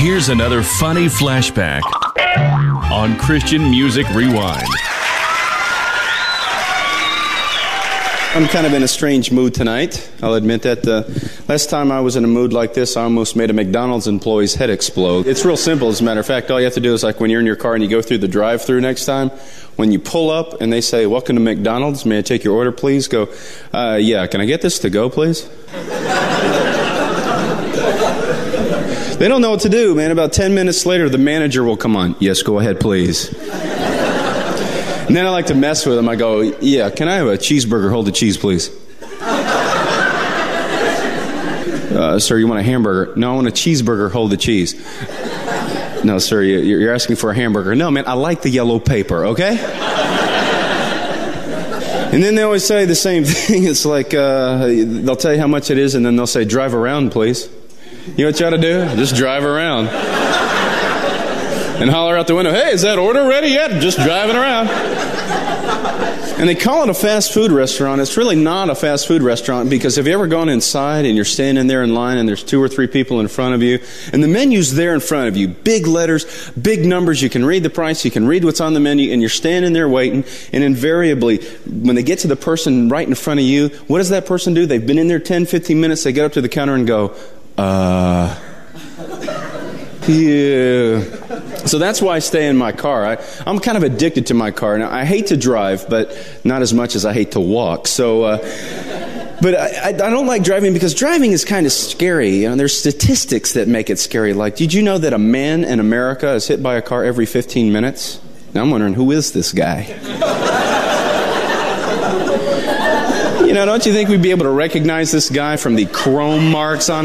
Here's another funny flashback on Christian Music Rewind. I'm kind of in a strange mood tonight. I'll admit that. Last time I was in a mood like this, I almost made a McDonald's employee's head explode. It's real simple, as a matter of fact. All you have to do is, like when you're in your car and you go through the drive-thru next time, when you pull up and they say, "Welcome to McDonald's, may I take your order, please?" Go, yeah, can I get this to go, please? They don't know what to do, man. About 10 minutes later, the manager will come on. "Yes, go ahead, please." And then I like to mess with them. I go, "Yeah, can I have a cheeseburger? Hold the cheese, please." "Sir, you want a hamburger?" "No, I want a cheeseburger. Hold the cheese." "No, sir, you're asking for a hamburger." "No, man, I like the yellow paper, okay?" And then they always say the same thing. It's like they'll tell you how much it is, and then they'll say, "Drive around, please." You know what you ought to do? Just drive around. And holler out the window, "Hey, is that order ready yet?" Just driving around. And they call it a fast food restaurant. It's really not a fast food restaurant, because have you ever gone inside and you're standing there in line and there's 2 or 3 people in front of you and the menu's there in front of you, big letters, big numbers, you can read the price, you can read what's on the menu, and you're standing there waiting, and invariably when they get to the person right in front of you, what does that person do? They've been in there 10, 15 minutes, they get up to the counter and go, yeah. So that's why I stay in my car. I'm kind of addicted to my car. Now, I hate to drive, but not as much as I hate to walk. So, but I don't like driving because driving is kind of scary. You know, there's statistics that make it scary. Like, did you know that a man in America is hit by a car every 15 minutes? Now I'm wondering, who is this guy? You know, don't you think we'd be able to recognize this guy from the chrome marks on